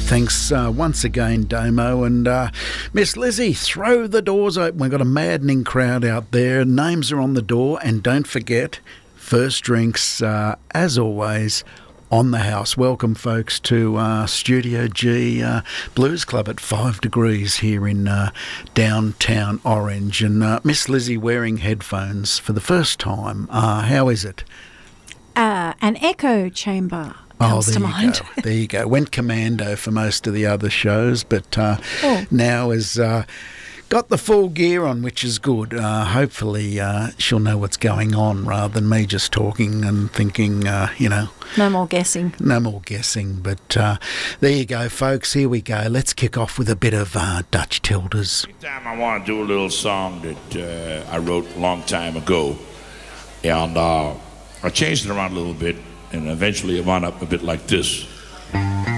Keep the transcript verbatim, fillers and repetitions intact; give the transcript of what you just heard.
Thanks uh, once again, Domo. And uh, Miss Lizzie, throw the doors open. We've got a maddening crowd out there. Names are on the door. And don't forget, first drinks, uh, as always, on the house. Welcome, folks, to uh, Studio G uh, Blues Club at Five Degrees here in uh, downtown Orange. And uh, Miss Lizzie wearing headphones for the first time. Uh, how is it? Uh, an echo chamber comes oh, to there mind. You go. There you go. Went commando for most of the other shows, but uh, oh. now has uh, got the full gear on, which is good. Uh, hopefully uh, she'll know what's going on rather than me just talking and thinking, uh, you know. No more guessing. No more guessing. But uh, there you go, folks. Here we go. Let's kick off with a bit of uh, Dutch Tildas. Time I want to do a little song that uh, I wrote a long time ago. And uh, I changed it around a little bit, and eventually it wound up a bit like this.